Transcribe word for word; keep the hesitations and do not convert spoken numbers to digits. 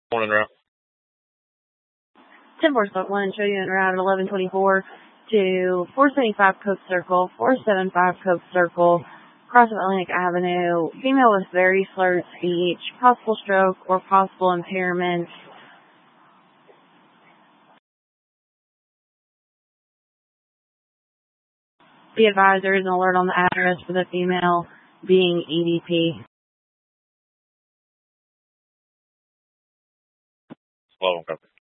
Morning route. ten four Spot one, show you en route at eleven twenty-four to four seventy-five Coke Circle, four seventy-five Coke Circle, cross Atlantic Avenue, female with very slurred speech, possible stroke or possible impairment. The advisor is an alert on the address for the female being E D P. Slow, copy.